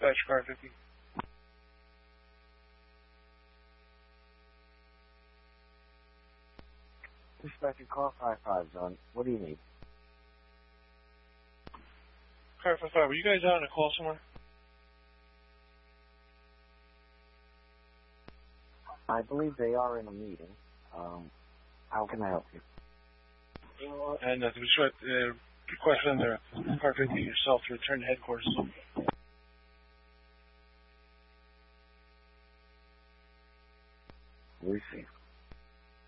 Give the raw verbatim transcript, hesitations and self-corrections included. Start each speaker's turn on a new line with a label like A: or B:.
A: dispatch car fifty.
B: Dispatcher, call five five, John. What do you need?
A: Car five five, were you guys out on a call somewhere?
B: I believe they are in a meeting. Um, how can I help you?
A: And uh, we should uh, request them there, car fifty yourself to return to headquarters.
B: We see.